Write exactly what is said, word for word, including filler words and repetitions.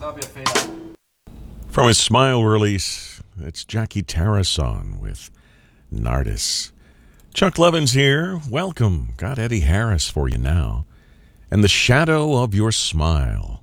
From his Smile release, it's Jackie Tarrason with Nardis. Chuck Levins here. Welcome. Got Eddie Harris for you now. And The Shadow of Your Smile.